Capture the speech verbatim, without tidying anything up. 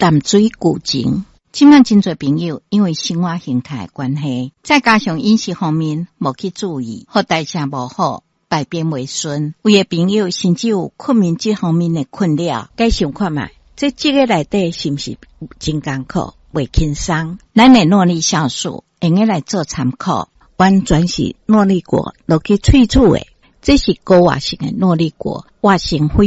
淡水古井。即摆真侪朋友因为生活形态的关系，再加上饮食方面无去注意，或代谢无好，排便未顺，有的朋友甚至有困眠这方面的困扰。该想看卖，这这个内底是不是真艰苦，袂轻松？咱的诺丽酵素用个来做参考，完全是诺丽果落去萃取的，这是高活性的诺丽果，活性非